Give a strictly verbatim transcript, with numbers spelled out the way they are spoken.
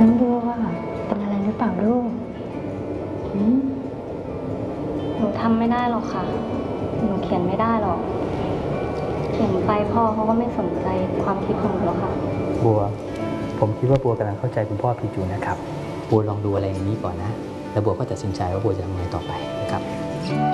น้องบัวเป็นอะไรหรือเปล่าลูกหนูทำไม่ได้หรอกค่ะ หนูเขียนไม่ได้หรอก เขียนไปพ่อเขาก็ไม่สนใจความคิดของหนูหรอกค่ะบัวผมคิดว่าบัวกำลังเข้าใจคุณพ่อผิดอยู่นะครับบัวลองดูอะไรอย่างนี้ก่อนนะแล้วบัวก็ตัดสินใจว่าบัวจะทำไงต่อไปนะครับ